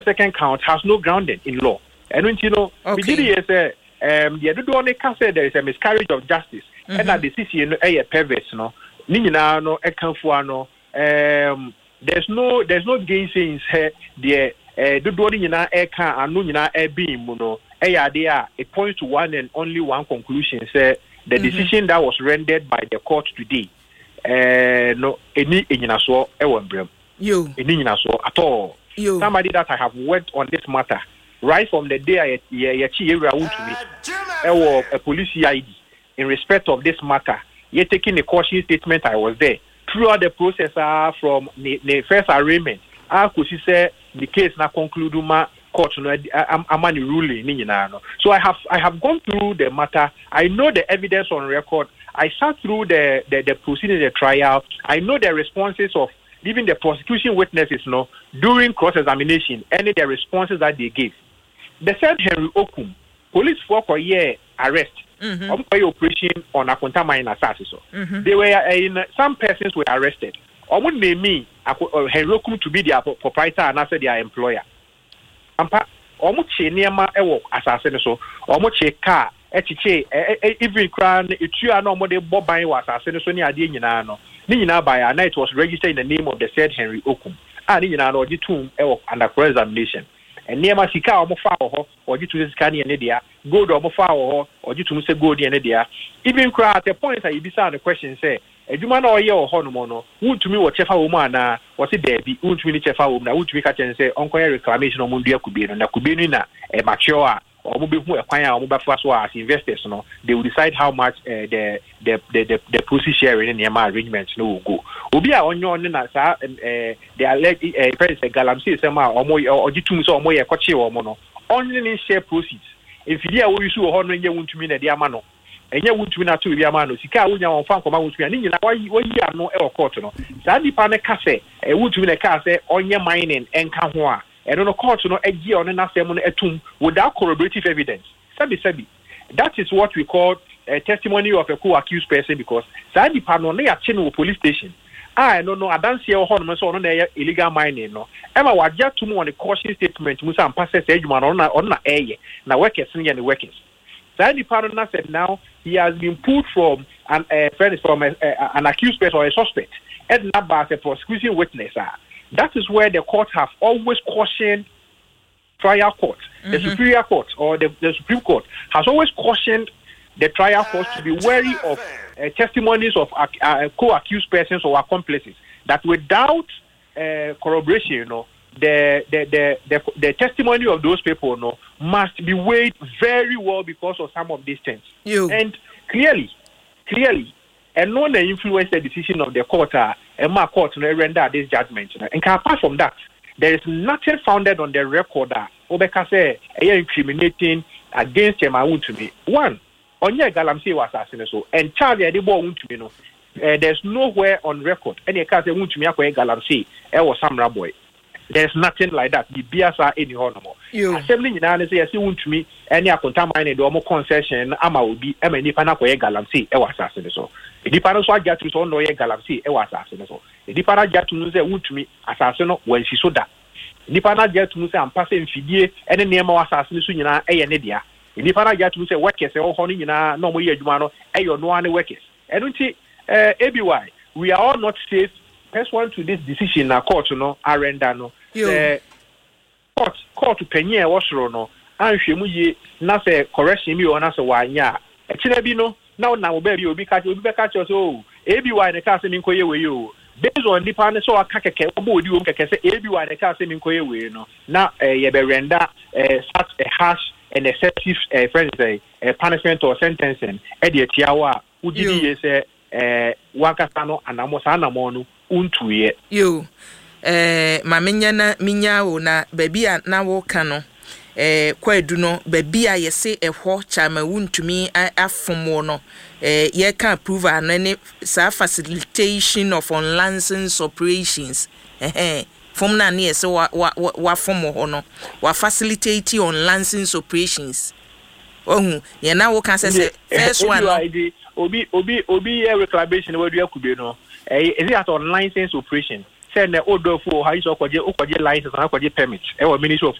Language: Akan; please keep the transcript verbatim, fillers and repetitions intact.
second count has no grounding in law. And you know, we did it say um the other one say there is a miscarriage of justice, mm-hmm. and that the C C N A perverse no. Nina no ekanfo no um there's no there's no gainsaying here the uh the do nyina e kan anu nyina e bi mu no e ya de a it points to one and only one conclusion say the mm-hmm. decision that was rendered by the court today uh no any nyina so e won brem yo any nyina so at all yo. Somebody that I have worked on this matter right from the day I ye chi area want to me e wo a police I D in respect of this matter. You're taking a caution statement. I was there throughout the process uh, from the, the first arraignment. I could say the case now conclude my court no I'm I'm ruling. So I have I have gone through the matter. I know the evidence on record. I sat through the the, the proceedings, the trial. I know the responses of even the prosecution witnesses no during cross examination. Any the responses that they gave. They said Henry Okum, police for a year arrest. Mm-hmm. Operation on a contaminant assassin. Mm-hmm. They were in some persons were arrested. Or would name me Herokum to be their proprietor and after their employer. Ampa almost near my assassin so almost a car, echiche, even crown, if you are no more Bob by was assassin so near Dinano. Nina by a night was registered in the name of the said Henry Okum. And in an audit tomb under examination. And near my sika or foul or you to this canny and idea, go to a foul or you to say go the idea. Even cry at the point that you decide the question say, a human or your hormono, would to me what Chefa woman, was it there be, would to me Chefa woman, would we catch and say, Uncle reclamation of Mundia could be, and that could be in a mature or mobile acquire or mobile first as investors, no, they will decide how much uh, the the the the, the pussy sharing in the arrangements no go. Obia on your nana, uh, they are like a president Galamsi, some or more or Jitum or more a coche or mono. Only share proceeds. If you are issue a hundred year to mean a diamano, and you would win a two diamano, Sika, when you're on Franco, and why you are no air court. Sandy Pana Casse, a wood to win a casse on your mining and Kahua. I don't know court to know a year on an assembly a tomb without corroborative evidence. Sabi Sabi. That is what we call a testimony of a co-accused person because Sadi Pano near Chino police station. I don't know, I don't see a hornman on illegal mining. No, Emma was just to on a caution statement, Musa and Passes Edgeman on on air. Now, workers and the workers. Sadi Pano said now he has been pulled from an uh, friend from a, a, an accused person or a suspect, and not by a prosecution witness. Uh. That is where the court have always cautioned trial court, mm-hmm. the superior court or the, the Supreme Court has always cautioned the trial court to be wary of uh, testimonies of uh, uh, co-accused persons or accomplices. That without uh, corroboration, you know, the the, the the the testimony of those people, you know, must be weighed very well because of some of these things. You. And clearly, clearly. And no one influence the decision of the court, uh, and my court to render this judgment. And apart from that, there is nothing founded on the record that Obeka say incriminating against him. I want to be one on your Galamsey was assassin so and Charlie the boy want to be no. Uh, there's nowhere on record any case they want to me a Galamsey or was some boy. There's nothing like that. The B S are any horrible. Assembly in an say, want to me any a contaminated or more concession. Ama will be a many Panako Galamsey, a was assassin so. The Panos I get to know a Galamsey, a was assassin so. The Pana get to know want to me assassin when she saw that. The Pana get to say and passing Fidie and the name of assassin soon a Nedia. The Pana get to say workers or honey in a normal year, Jumano, a your no one workers. And don't see A B Y, we are all not safe. First one to this decision, na court no, arenda no. The court court to penye was no. Anhwe mu ye na say correction mi o na say wanya. E kire bi no, na na obi obi catch obi be catch so A B Y ne ka say min koye we yo. Based on the pan so aka keke obo odi o keke say A B Y ne ka say min koye we no. Na ye be render such a harsh and excessive uh, friends say uh, punishment or sentencing e de tiawa udidi ye say eh wakasa no anamosa anamo no untuye yo eh ma menya na minya wo na baby a na wo ka no eh kwadu no baby a yese ehwo chama wuntumi afomo no eh ye can approve an any facilitation of unlicensed operations eh eh from na ne yese wa wa fomo ho no wa facilitate unlicensed operations ohun ye na wo kan say first one no Obi Obi Obi a reclamation where you could be no. Is it at on license operation? say na odofo ha is okwaje okwaje license na okwaje permit e wo ministry of